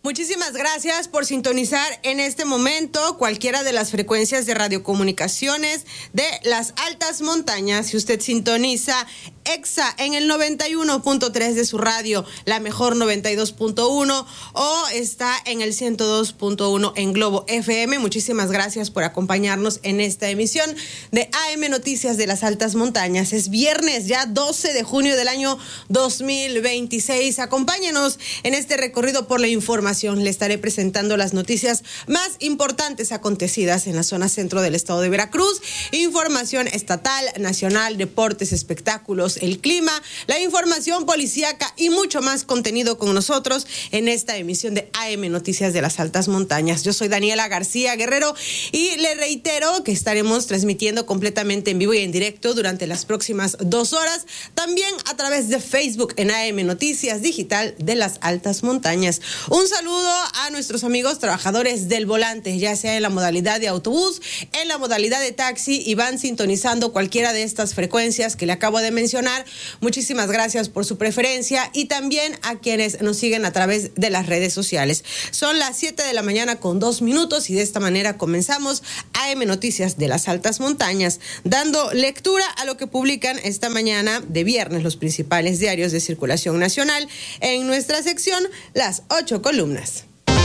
Muchísimas gracias por sintonizar en este momento cualquiera de las frecuencias de radiocomunicaciones de las altas montañas. Si usted sintoniza EXA en el 91.3 de su radio, la mejor 92.1, o está en el 102.1 en Globo FM. Muchísimas gracias por acompañarnos en esta emisión de AM Noticias de las Altas Montañas. Es viernes, ya 12 de junio del año 2026. Acompáñenos en este recorrido por la información. Le estaré presentando las noticias más importantes acontecidas en la zona centro del estado de Veracruz. Información estatal, nacional, deportes, espectáculos, el clima, la información policíaca y mucho más contenido con nosotros en esta emisión de AM Noticias de las Altas Montañas. Yo soy Daniela García Guerrero y le reitero que estaremos transmitiendo completamente en vivo y en directo durante las próximas 2 horas, también a través de Facebook en AM Noticias Digital de las Altas Montañas. Un saludo a nuestros amigos trabajadores del volante, ya sea en la modalidad de autobús, en la modalidad de taxi, y van sintonizando cualquiera de estas frecuencias que le acabo de mencionar. Muchísimas gracias por su preferencia, y también a quienes nos siguen a través de las redes sociales. Son las 7 de la mañana con 2 minutos y de esta manera comenzamos AM Noticias de las Altas Montañas, dando lectura a lo que publican esta mañana de viernes los principales diarios de circulación nacional en nuestra sección Las 8 columnas.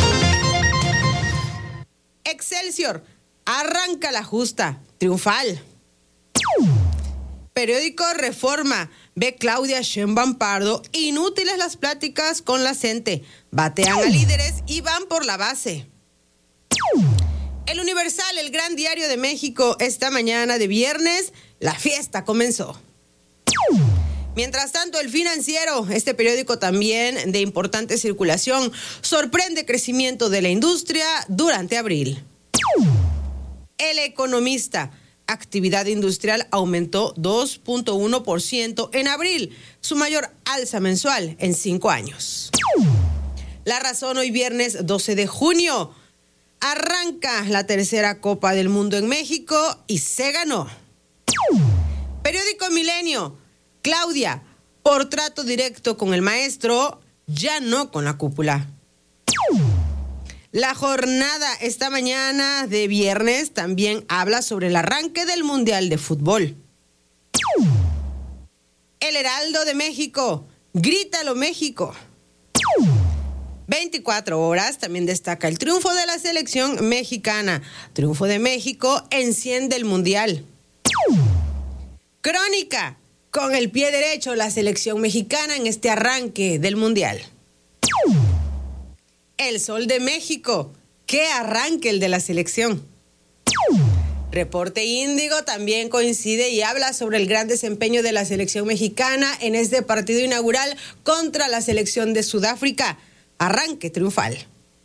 Excelsior, arranca la justa, triunfal. Periódico Reforma, ve Claudia Sheinbaum Pardo, inútiles las pláticas con la CENTE, batean a líderes y van por la base. El Universal, el gran diario de México, esta mañana de viernes, la fiesta comenzó. Mientras tanto, el Financiero, este periódico también de importante circulación, sorprende crecimiento de la industria durante abril. El Economista, actividad industrial aumentó 2.1% en abril, su mayor alza mensual en 5 años. La Razón, hoy viernes 12 de junio, arranca la tercera Copa del Mundo en México y se ganó. Periódico Milenio, Claudia, por trato directo con el maestro, ya no con la cúpula. La Jornada, esta mañana de viernes, también habla sobre el arranque del Mundial de Fútbol. El Heraldo de México, grítalo México. 24 horas, también destaca el triunfo de la selección mexicana. Triunfo de México, enciende el Mundial. Crónica, con el pie derecho la selección mexicana en este arranque del Mundial. El Sol de México, qué arranque el de la selección. Reporte Índigo también coincide y habla sobre el gran desempeño de la selección mexicana en este partido inaugural contra la selección de Sudáfrica. Arranque triunfal.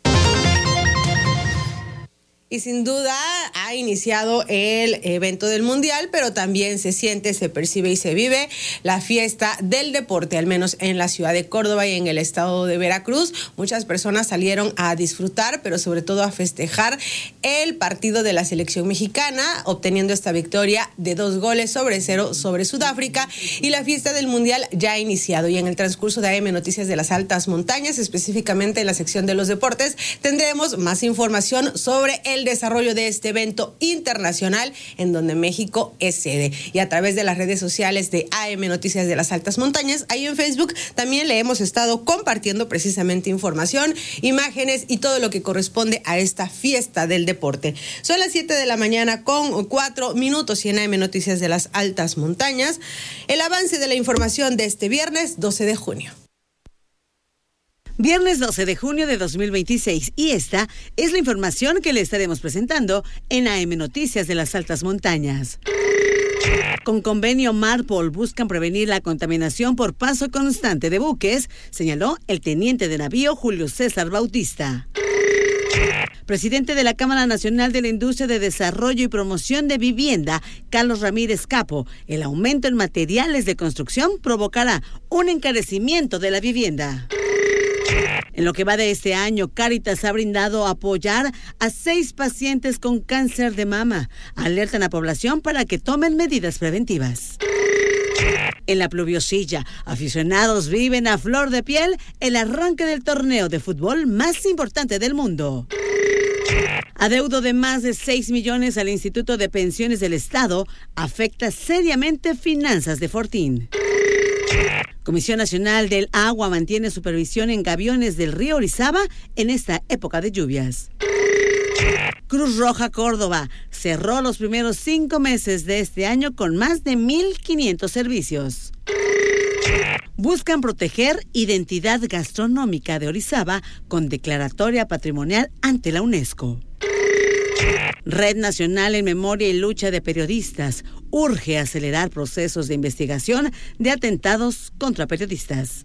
Y sin duda ha iniciado el evento del Mundial, pero también se siente, se percibe y se vive la fiesta del deporte, al menos en la ciudad de Córdoba y en el estado de Veracruz. Muchas personas salieron a disfrutar, pero sobre todo a festejar el partido de la selección mexicana, obteniendo esta victoria de 2-0 sobre Sudáfrica. Y la fiesta del Mundial ya ha iniciado. Y en el transcurso de AM Noticias de las Altas Montañas, específicamente en la sección de los deportes, tendremos más información sobre el desarrollo de este evento internacional en donde México es sede. Y a través de las redes sociales de AM Noticias de las Altas Montañas, ahí en Facebook, también le hemos estado compartiendo precisamente información, imágenes y todo lo que corresponde a esta fiesta del deporte. Son las 7 de la mañana con 4 minutos y en AM Noticias de las Altas Montañas, el avance de la información de este viernes 12 de junio. Viernes 12 de junio de 2026, y esta es la información que le estaremos presentando en AM Noticias de las Altas Montañas. Con convenio Marpol buscan prevenir la contaminación por paso constante de buques, señaló el teniente de navío Julio César Bautista. Presidente de la Cámara Nacional de la Industria de Desarrollo y Promoción de Vivienda, Carlos Ramírez Capo, el aumento en materiales de construcción provocará un encarecimiento de la vivienda. En lo que va de este año, Cáritas ha brindado apoyar a 6 pacientes con cáncer de mama. Alertan a la población para que tomen medidas preventivas. En la pluviosilla, aficionados viven a flor de piel el arranque del torneo de fútbol más importante del mundo. Adeudo de más de 6 millones al Instituto de Pensiones del Estado afecta seriamente finanzas de Fortín. Comisión Nacional del Agua mantiene supervisión en gaviones del río Orizaba en esta época de lluvias. Cruz Roja Córdoba cerró los primeros 5 meses de este año con más de 1.500 servicios. Buscan proteger identidad gastronómica de Orizaba con declaratoria patrimonial ante la UNESCO. Red Nacional en Memoria y Lucha de Periodistas urge acelerar procesos de investigación de atentados contra periodistas.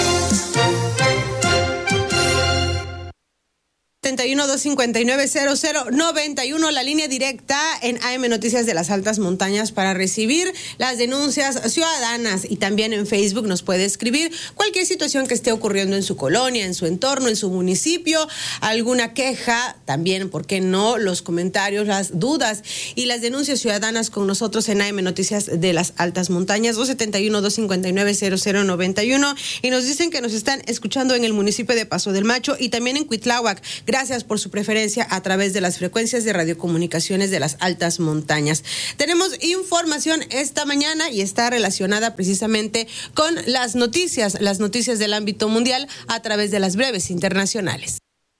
71-259-0091, la línea directa en AM Noticias de las Altas Montañas para recibir las denuncias ciudadanas, y también en Facebook nos puede escribir cualquier situación que esté ocurriendo en su colonia, en su entorno, en su municipio, alguna queja, también, ¿por qué no?, los comentarios, las dudas y las denuncias ciudadanas con nosotros en AM Noticias de las Altas Montañas, 271-259-0091, y nos dicen que nos están escuchando en el municipio de Paso del Macho y también en Cuitláhuac. Gracias por su preferencia a través de las frecuencias de radiocomunicaciones de las Altas Montañas. Tenemos información esta mañana y está relacionada precisamente con las noticias del ámbito mundial a través de las breves internacionales.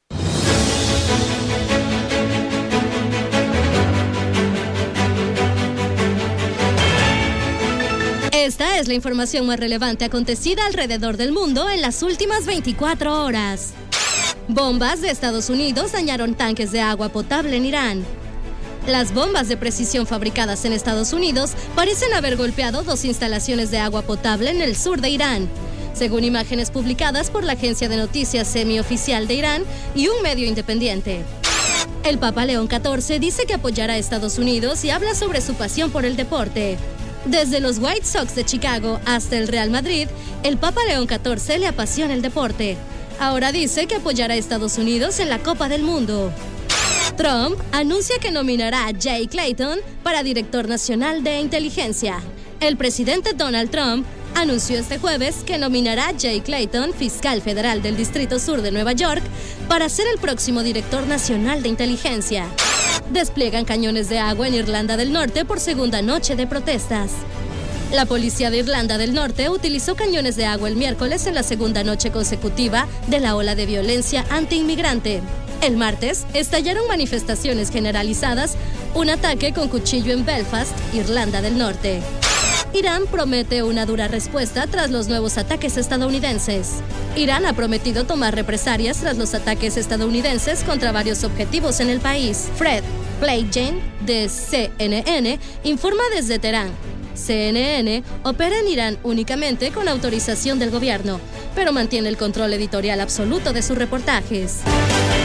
Esta es la información más relevante acontecida alrededor del mundo en las últimas 24 horas. Bombas de Estados Unidos dañaron tanques de agua potable en Irán. Las bombas de precisión fabricadas en Estados Unidos parecen haber golpeado 2 instalaciones de agua potable en el sur de Irán, según imágenes publicadas por la agencia de noticias semioficial de Irán y un medio independiente. El Papa León XIV dice que apoyará a Estados Unidos y habla sobre su pasión por el deporte. Desde los White Sox de Chicago hasta el Real Madrid, el Papa León XIV le apasiona el deporte. Ahora dice que apoyará a Estados Unidos en la Copa del Mundo. Trump anuncia que nominará a Jay Clayton para director nacional de inteligencia. El presidente Donald Trump anunció este jueves que nominará a Jay Clayton, fiscal federal del Distrito Sur de Nueva York, para ser el próximo director nacional de inteligencia. Despliegan cañones de agua en Irlanda del Norte por segunda noche de protestas. La policía de Irlanda del Norte utilizó cañones de agua el miércoles en la segunda noche consecutiva de la ola de violencia antiinmigrante. El martes, estallaron manifestaciones generalizadas, un ataque con cuchillo en Belfast, Irlanda del Norte. Irán promete una dura respuesta tras los nuevos ataques estadounidenses. Irán ha prometido tomar represalias tras los ataques estadounidenses contra varios objetivos en el país. Fred Pleitgen, de CNN, informa desde Teherán. CNN opera en Irán únicamente con autorización del gobierno, pero mantiene el control editorial absoluto de sus reportajes.